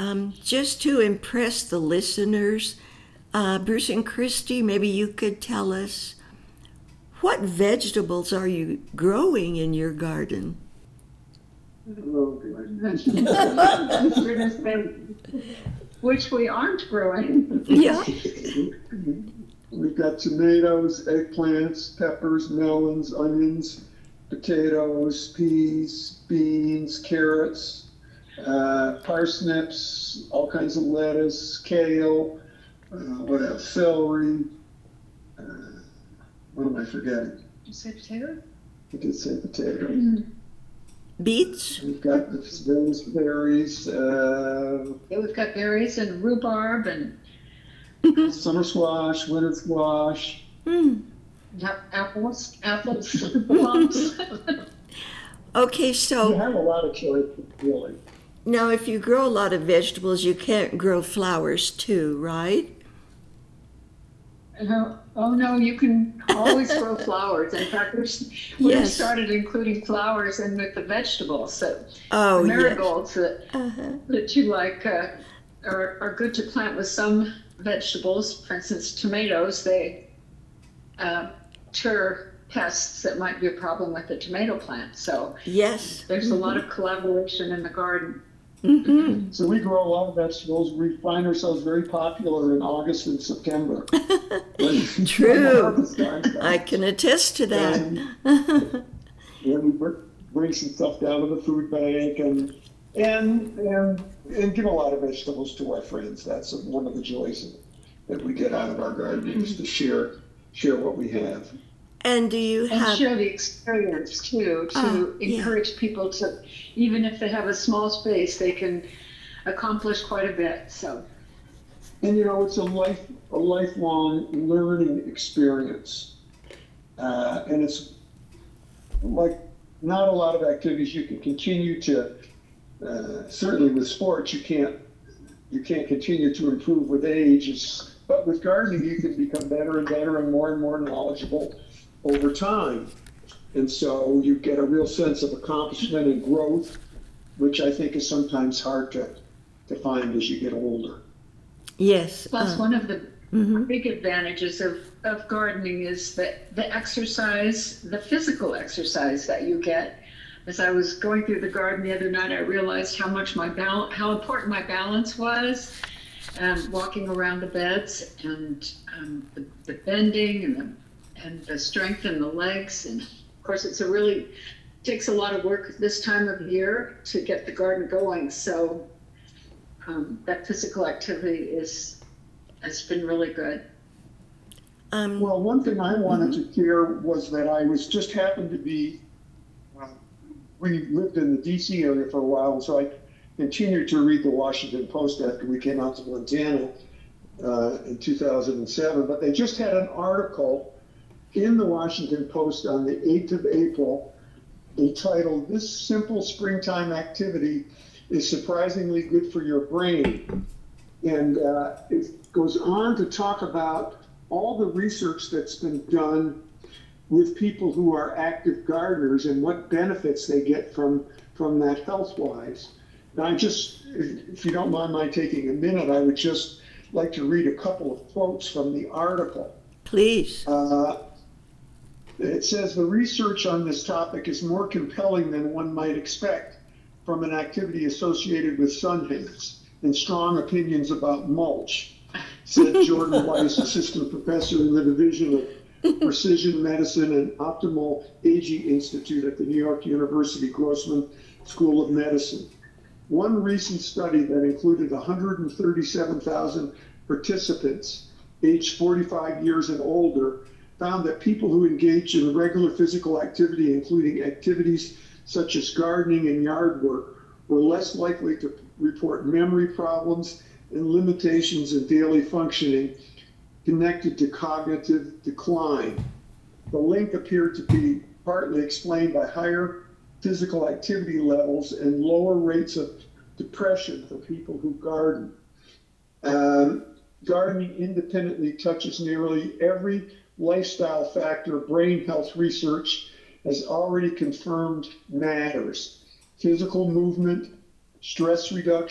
Just to impress the listeners, Bruce and Christy, maybe you could tell us what vegetables are you growing in your garden? Oh, goodness. Goodness, which we aren't growing. Yeah. We've got tomatoes, eggplants, peppers, melons, onions, potatoes, peas, beans, carrots, parsnips, all kinds of lettuce, kale, what else? Celery. What am I forgetting? Did you say potato? I did say potato. Beets? We've got those berries, Yeah, we've got berries and rhubarb and summer squash, winter squash. apples, plums. Okay, You so have a lot of choices, really. now if you grow a lot of vegetables, you can't grow flowers too, right? Oh no, you can always grow flowers. In fact, we Yes. started including flowers in with the vegetables. So Oh, the yes. marigolds Uh-huh. that you like are good to plant with some vegetables. For instance, tomatoes, they deter pests that might be a problem with the tomato plant. So Yes. there's a lot of collaboration in the garden. Mm-hmm. So we grow a lot of vegetables. We find ourselves very popular in August and September. True. Harvest time comes. I can attest to that. And we bring some stuff down to the food bank and give a lot of vegetables to our friends. That's one of the joys that we get out of our gardening is to share what we have. And do you And have share the experience too, to yeah. encourage people to, even if they have a small space, they can accomplish quite a bit. So And it's a lifelong learning experience, and it's like not a lot of activities you can continue to. Certainly with sports, you can't continue to improve with age. But with gardening, you can become better and better and more knowledgeable over time, and so you get a real sense of accomplishment and growth, which I think is sometimes hard to find as you get older. yes? plus one of the Mhm. big advantages of gardening is that the exercise, the physical exercise that you get. As I was going through the garden the other night, I realized how important my balance was. Walking around the beds and the bending and the strength in the legs. And of course, takes a lot of work this time of year to get the garden going. So that physical activity has been really good. Well, one thing I wanted to share was that I was just happened to be, we lived in the DC area for a while, and so I continued to read the Washington Post after we came out to Montana in 2007. But they just had an article in the Washington Post on the 8th of April. They titled, "This simple springtime activity is surprisingly good for your brain." And it goes on to talk about all the research that's been done with people who are active gardeners and what benefits they get from that health-wise. And if you don't mind my taking a minute, I would just like to read a couple of quotes from the article. Please. It says, "The research on this topic is more compelling than one might expect from an activity associated with sun hats and strong opinions about mulch," said Jordan Weiss, assistant professor in the Division of Precision Medicine and Optimal Aging Institute at the New York University Grossman School of Medicine. One recent study that included 137,000 participants aged 45 years and older found that people who engaged in regular physical activity, including activities such as gardening and yard work, were less likely to report memory problems and limitations in daily functioning connected to cognitive decline. The link appeared to be partly explained by higher physical activity levels and lower rates of depression for people who garden. Gardening independently touches nearly every lifestyle factor brain health research has already confirmed matters: physical movement, stress reduction,